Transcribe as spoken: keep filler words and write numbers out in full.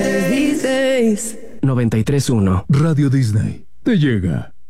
noventa y tres punto uno. Radio Disney te llega.